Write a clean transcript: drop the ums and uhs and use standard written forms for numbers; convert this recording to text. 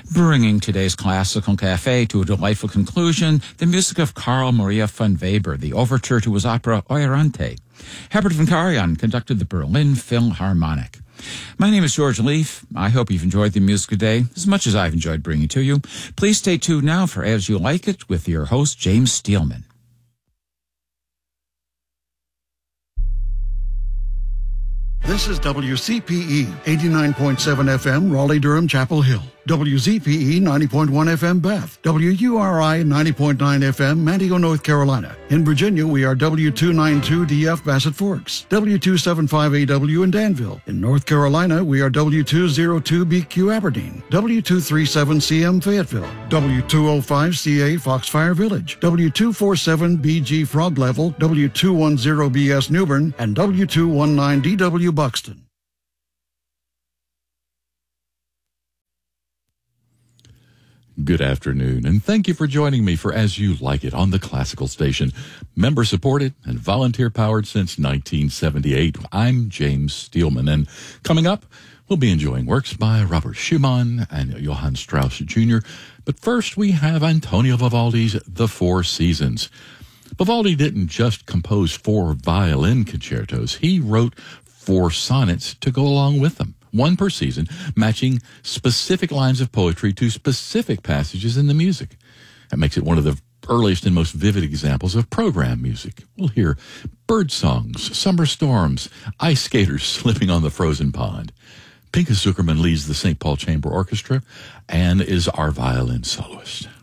Bringing today's Classical Cafe to a delightful conclusion, the music of Carl Maria von Weber, the overture to his opera Euryanthe. Herbert von Karajan conducted the Berlin Philharmonic. My name is George Leaf. I hope you've enjoyed the music today as much as I've enjoyed bringing it to you. Please stay tuned now for As You Like It with your host, James Steelman. This is WCPE 89.7 FM, Raleigh-Durham, Chapel Hill. WZPE 90.1 FM, Bath. WURI 90.9 FM, Manteo, North Carolina. In Virginia, we are W292DF, Bassett Forks. W275AW in Danville. In North Carolina, we are W202BQ, Aberdeen. W237CM, Fayetteville. W205CA, Foxfire Village. W247BG, Frog Level. W210BS, Newbern. And W219DW, Buxton. Good afternoon, and thank you for joining me for As You Like It on the Classical Station. Member-supported and volunteer-powered since 1978. I'm James Steelman, and coming up, we'll be enjoying works by Robert Schumann and Johann Strauss Jr. But first, we have Antonio Vivaldi's The Four Seasons. Vivaldi didn't just compose 4 violin concertos. He wrote 4 sonnets to go along with them. 1 per season, matching specific lines of poetry to specific passages in the music. That makes it one of the earliest and most vivid examples of program music. We'll hear bird songs, summer storms, ice skaters slipping on the frozen pond. Pinka Zuckerman leads the St. Paul Chamber Orchestra and is our violin soloist.